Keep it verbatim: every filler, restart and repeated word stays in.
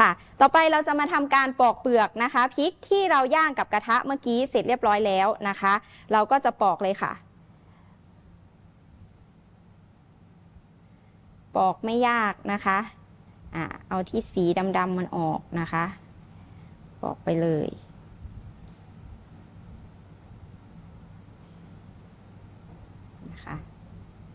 ค่ะต่อไปเราจะมาทำการปอกเปลือกนะคะพริกที่เราย่างกับกระทะเมื่อกี้เสร็จเรียบร้อยแล้วนะคะเราก็จะปอกเลยค่ะปอกไม่ยากนะคะอ่าเอาที่สีดำๆมันออกนะคะปอกไปเลยนะคะ